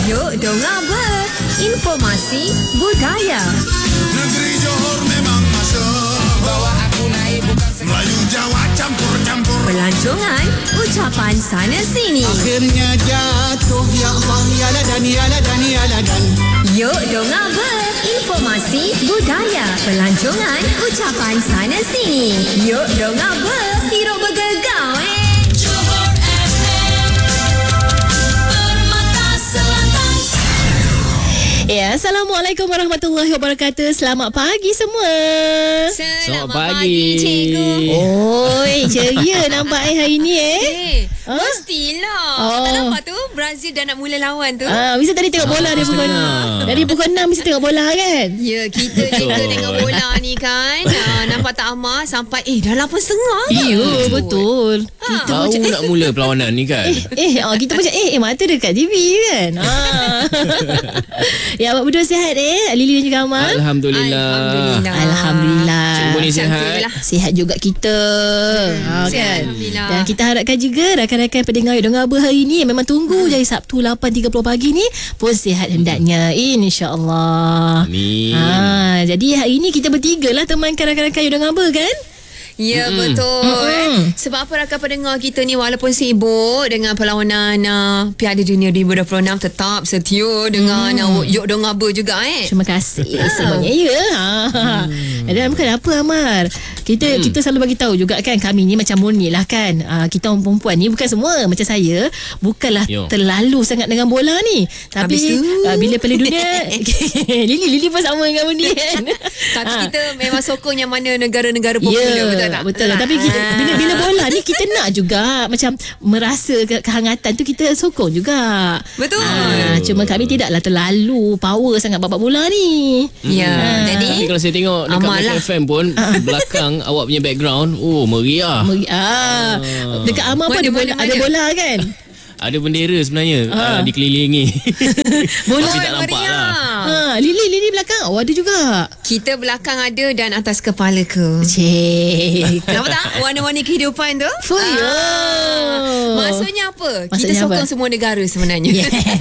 Yuk dengar ber. Informasi budaya. Negeri Johor memang masyhur, bawa aku naik bukan Melayu Jawa campur-campur. Pelancongan, ucapan sana sini. Akhirnya jatuh, ya Allah, ya ladan, ya ladan, ya ladan. Yuk dengar ber. Informasi budaya. Pelancongan, ucapan sana sini. Yuk dengar ber. Hidup bergegar Johor FM, Permata Selatan. Ya, Assalamualaikum warahmatullahi wabarakatuh. Selamat pagi semua. Selamat pagi, cikgu. Oi, ceria nampak hari ni Mestilah. Oh. Tak nampak tu Brazil dah nak mula lawan tu. Mesti tadi tengok bola dari pukul dari pukul 6 mesti tengok bola kan? Ya, kita juga tengok bola ni kan. Nampak tak amat sampai dah 8.30. Ya, betul. Kita Baru macam nak mula perlawanan ni kan. kita macam mata dekat TV kan. Ya, awak berdua sihat Lily dan juga Amal? Alhamdulillah. Alhamdulillah. Cikgu ni sihat. Alhamdulillah. Sihat juga kita. Kan? Alhamdulillah. Dan kita harapkan juga rakan-rakan pendengar yang dengar hari ni memang tunggu jadi Sabtu 8.30 pagi ni pun sihat hendaknya, insya-Allah. Amin. Jadi hari ni kita bertiga lah temankan rakan-rakan yang dengar kan? Ya, betul. Sebab apa rakan pendengar kita ni walaupun sibuk dengan perlawanan Piala Dunia 2026 tetap setia dengan Yuk dengar ber juga Terima kasih semuanya ya. Dan bukan apa Amar. Kita selalu bagi tahu juga kan, kami ni macam Murni lah kan. Kita orang perempuan ni bukan semua macam saya, bukanlah terlalu sangat dengan bola ni. Tapi bila Piala Dunia Lily pun sama dengan Murni kan. Tapi kita memang sokong yang mana negara-negara popular, betul tak? Betul. Tapi kita, bila bola ni kita nak juga macam merasa kehangatan tu, kita sokong juga. Betul. Cuma kami tidaklah terlalu power sangat babak bola ni. Ya, jadi Tapi kalau saya tengok dekat Mac FM pun belakang awak punya background, meriah. Dekat Amar pun ada bola kan. Ada bendera sebenarnya dikelilingi. Bola tapi tak nampak lah. Lily belakang ada juga. kita belakang ada dan atas kepala ke. Cik. Nampak tak? Warna-warni kehidupan tu. Maksudnya apa? Maksudnya kita sokong apa? semua negara sebenarnya.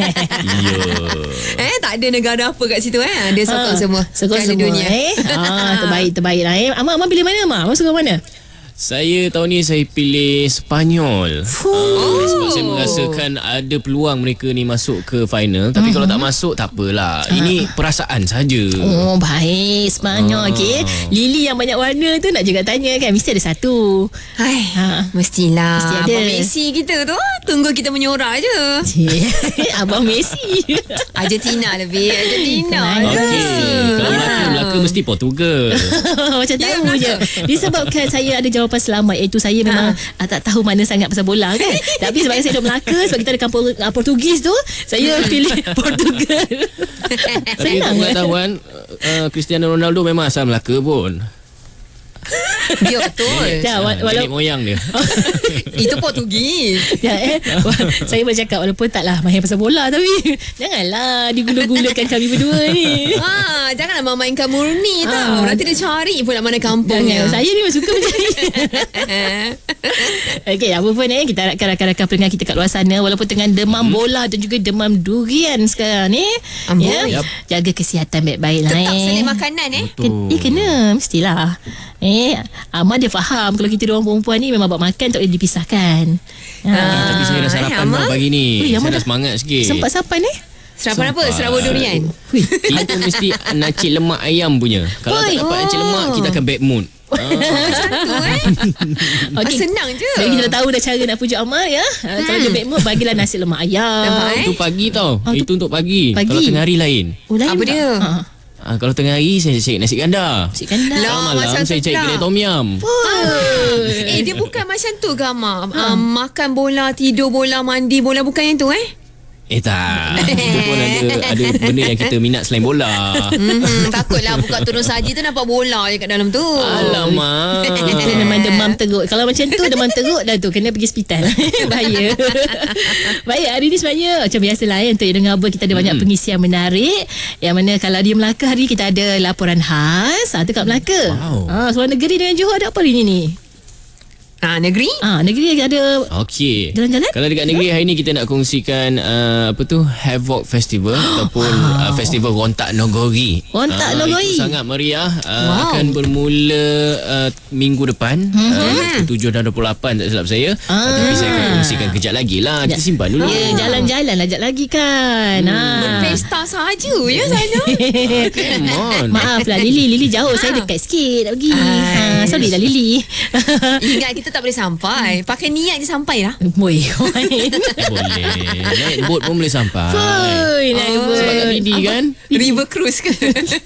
Tak ada negara apa kat situ Dia sokong semua. Sokong Piala semua dunia. Terbaik lah Amar pilih mana Amar? Amar suka mana? Saya tahun ni saya pilih Sepanyol. Sebab saya merasakan ada peluang mereka ni masuk ke final. Tapi kalau tak masuk tak apalah. Ini perasaan saja. Oh, baik. Sepanyol. Okey. Lily yang banyak warna tu nak juga tanya kan. Mesti ada satu. Mestilah. Mesti ada. Abang Messi kita tu tunggu kita menyorak je. Abang Messi. Argentina lebih. Argentina. Okey. Kalau Melaka mesti Portugal. Macam tahu je. Disebabkan saya ada jawapan selamat, iaitu saya memang tak tahu mana sangat pasal bola kan. Tapi sebab saya duduk Melaka, sebab kita ada kampung Portugis tu, saya pilih Portugal. Tapi pengetahuan Cristiano Ronaldo memang asal Melaka pun. Ya, betul. Nenek moyang dia. Itu Portugis. Saya bercakap walaupun taklah mahir pasal bola, tapi janganlah digula-gulakan kami berdua ni. Janganlah memainkan Murni tau. Nanti dia cari pula mana kampungnya. Saya ni memang suka mencari. Okey, apa pun kita harapkan rakan-rakan pendengar kita kat luar sana, walaupun tengah demam bola dan juga demam durian sekarang ni, jaga kesihatan baik-baik lah. Tetap selit makanan kena mestilah. Amar dia faham kalau kita orang perempuan ni memang buat makan tak boleh dipisahkan. Tapi saya dah sarapan tau pagi ni. Saya dah semangat sikit. Sempat-sampan Sarapan apa? Serabut durian. Kita mesti nacik lemak ayam punya. Kalau tak dapat nacik lemak, kita akan bad mood. Senang je. Jadi kita dah tahu dah cara nak pujuk Amar ya. Kalau dia bad mood, bagilah nasi lemak ayam. Itu pagi tau. Itu untuk pagi. Kalau tengah hari lain. Apa dia? Kalau tengah hari saya cari nasi ganda. Lah, malam saya cari kedai tom yum. Dia bukan macam tu ke Amar? Makan bola, tidur bola, mandi bola, bukan yang tu Tak. Itu pun ada benda yang kita minat selain bola. Takutlah buka turun saji tu nampak bola je kat dalam tu. Alamak. Itu memang demam teruk. Kalau macam tu demam teruk dah tu, kena pergi hospital. Bahaya. Baik, hari ni sebenarnya macam biasalah untuk yang dengar apa, kita ada banyak pengisian menarik. Yang mana kalau di Melaka hari kita ada laporan khas tu kat Melaka. Seluar negeri dengan Johor ada apa hari ni? Negeri? Negeri ada Okey. Jalan-jalan? Kalau dekat negeri hari ni kita nak kongsikan Havoc Festival ataupun Festival Rontak Nogori. Rontak Nogori. Itu sangat meriah. Akan bermula minggu depan 7 dan 28 tak silap saya. Tapi saya akan kongsikan kejap lagi lah. Kita simpan dulu. Ya, jalan-jalan lajak lagi kan. Berpesta saja ya sana. Come on. Maaf lah Lily jauh. Saya dekat sikit nak pergi. Sorry lah Lily. Ingat kita tak boleh sampai. Pakai niat je sampai lah. Boleh. Boleh. Naik boat pun boleh sampai. Naik boat. Sebab kat BD kan. River cruise ke?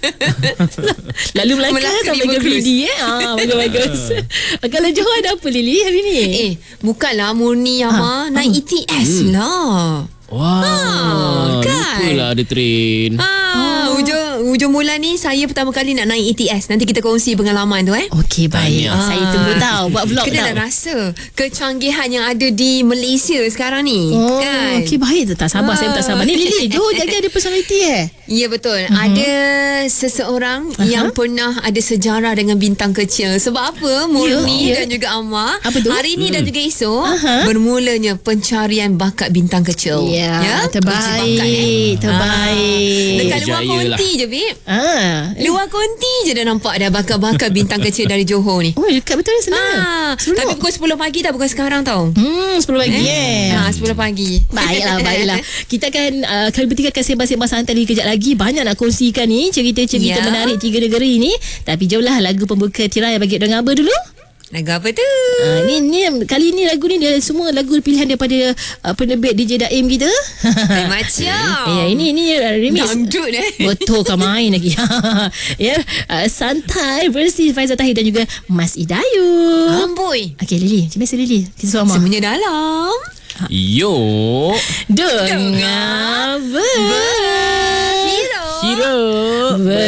Lalu Melaka Melaka sampai River ke Cruise. BD bagus. Kalau Johor ada apa Lily hari ni? Bukanlah murni Yama. Naik ETS lah. Wah. kan? Lupalah ada train. Hujung bulan ni saya pertama kali nak naik ETS. Nanti kita kongsi pengalaman tu Okey, baik. Saya tunggu tahu buat vlog Kita dah tahu. rasa kecanggihan yang ada di Malaysia sekarang ni. Kan? Okey, baik. Tak sabar, saya tak sabar. Ni Lily, Johor jaga ada personality Ya betul. Ada seseorang yang pernah ada sejarah dengan bintang kecil. Sebab apa? Murni dan juga Amma. Apa tu? Hari ni dan juga esok bermulanya pencarian bakat bintang kecil. Ya, Uji bakat, terbaik. Dekat luar Berjaya konti je, Bib. Luar konti je dah nampak dah bakat-bakat bintang kecil dari Johor ni. Oh, dekat betul senang. Tapi pukul 10 pagi dah, bukan sekarang tau. 10 pagi 10 pagi. Baiklah. Kita akan kali bertiga akan sembang-sembang santai lagi kejap lagi. Banyak nak kongsikan ni cerita-cerita menarik 3 negara ini. Tapi jomlah lagu pembuka Tirai bagi Dong Aba dulu. Lagu apa tu? Ni kali ni lagu ni dia semua lagu pilihan daripada penerbit DJ Daim kita. Macam. Ya, ini remix. Dangdut Betul kan main lagi. Ya, santai versi Faizal Tahir dan juga Mas Idayu. Amboi. Okey Lily, macam biasa Lily. Kita sama. Semuanya dalam. Yo. Dengar Hero. Hero.